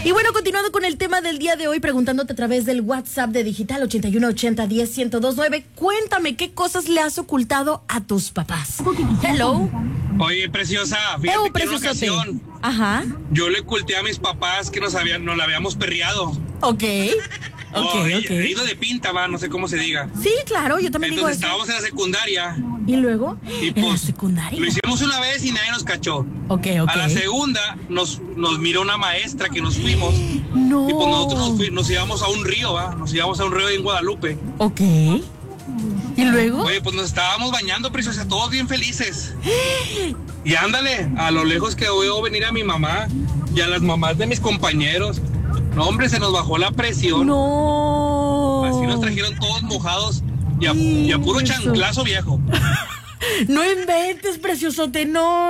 Y bueno, continuando con el tema del día de hoy, preguntándote a través del WhatsApp de Digital 8180101029, cuéntame qué cosas le has ocultado a tus papás. Hello. Oye, preciosa, fíjate que en una ocasión Ajá. yo le oculté a mis papás que nos la habíamos perreado. Ok. Ido de pinta, va, no sé cómo se diga. Sí, claro, yo también Entonces digo eso. estábamos en la secundaria. ¿Y luego? Y ¿En la pues secundaria? lo hicimos una vez y nadie nos cachó. Ok. A la segunda nos miró una maestra que nos fuimos. No. Y pues nosotros nos íbamos a un río, va. Nos íbamos a un río en Guadalupe. Ok. ¿Y luego? Oye, pues nos estábamos bañando, preciosa, todos bien felices. Y ándale, a lo lejos que veo venir a mi mamá y a las mamás de mis compañeros. No, hombre, se nos bajó la presión. No. Así nos trajeron todos mojados y a puro chanclazo viejo. No inventes, preciosote. No.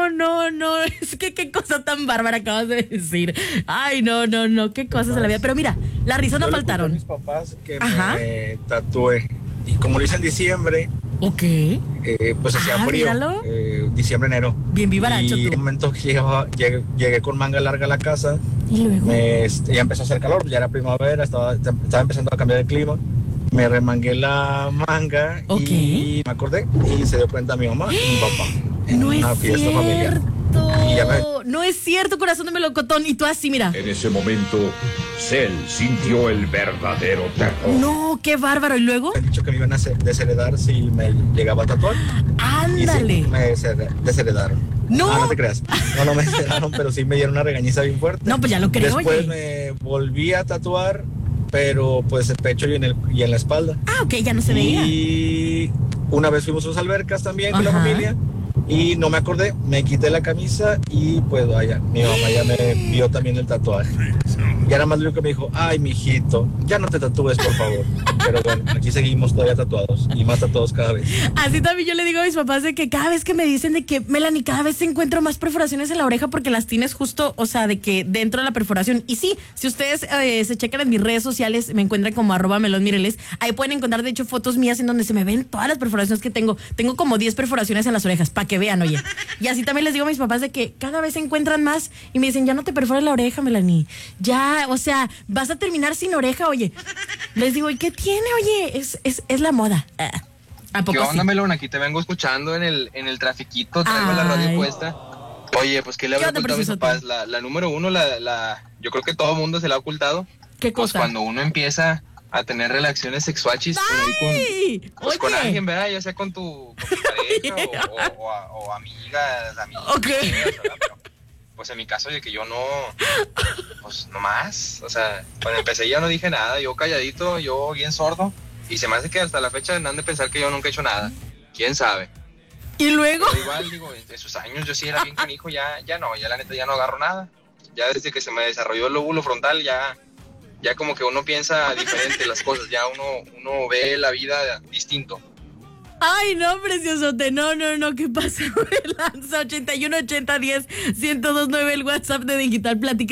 Es que qué cosa tan bárbara acabas de decir. Ay, no. Qué cosas de la vida. Pero mira, las risas no faltaron. A mis papás que Ajá. me tatué. Y como lo hice en diciembre, Ok. pues hacía frío. Míralo. Diciembre, enero. Bien vivaracho Y en tú. un momento que llegué con manga larga a la casa. Y luego. Ya empezó a hacer calor, ya era primavera, estaba empezando a cambiar el clima. Me remangué la manga Ok. y me acordé y se dio cuenta mi mamá y mi papá en No una es fiesta familiar. cierto. Y ya No es cierto, corazón de melocotón. Y tú así, mira. En ese momento, Cell sintió el verdadero terror. No, qué bárbaro. ¿Y luego? Me han dicho que me iban a desheredar si me llegaba a tatuar. Ándale. Y sí, me desheredaron. No. No te creas. No me desheredaron, pero sí me dieron una regañiza bien fuerte. No, pues ya lo creo, Después oye. me volví a tatuar, pero pues el pecho y en la espalda. Ah, ok, ya no se veía. Y una vez fuimos a unas albercas también con la Ajá. familia y no me acordé, me quité la camisa y pues vaya, mi mamá ya me vio también el tatuaje. Y ahora más lo que me dijo, ay, mijito, ya no te tatúes, por favor. Pero bueno, aquí seguimos todavía tatuados y más tatuados cada vez. Así también yo le digo a mis papás de que cada vez que me dicen de que, Melanie, cada vez encuentro más perforaciones en la oreja porque las tienes justo, o sea, de que dentro de la perforación. Y sí, si ustedes se checan en mis redes sociales, me encuentran como @melonmireles. Ahí pueden encontrar, de hecho, fotos mías en donde se me ven todas las perforaciones que tengo. Tengo como 10 perforaciones en las orejas, para que vean, oye. Y así también les digo a mis papás de que cada vez encuentran más y me dicen, ya no te perfores la oreja, Melanie. Ya, o sea, vas a terminar sin oreja, oye. Les digo, ¿y qué tiene, oye? Es la moda. ¿A poco ¿Qué onda, sí? Melón? Aquí te vengo escuchando en el trafiquito, traigo la radio Ay. puesta. Oye, pues ¿qué le ¿Qué habrá onda, ocultado a mis preciosote? papás? La número uno, yo creo que todo el mundo se la ha ocultado. ¿Qué Pues cosa? cuando uno empieza a tener relaciones sexuachis ¡Ay! con Oye. alguien, ¿verdad? Ya sea con tu pareja o amigas, Ok. ¿verdad? Pero, pues en mi caso, de que yo no, pues no más. O sea, cuando empecé ya no dije nada, yo calladito, yo bien sordo. Y se me hace que hasta la fecha han de pensar que yo nunca he hecho nada. ¿Quién sabe? ¿Y luego? Pero igual, digo, en esos años yo sí era bien canijo, ya la neta ya no agarro nada. Ya desde que se me desarrolló el lóbulo frontal, ya como que uno piensa diferente las cosas, ya uno ve la vida distinto. Ay, no, preciosote, no, ¿qué pasa? Me lanza 8180101029 el WhatsApp de Digital Platica.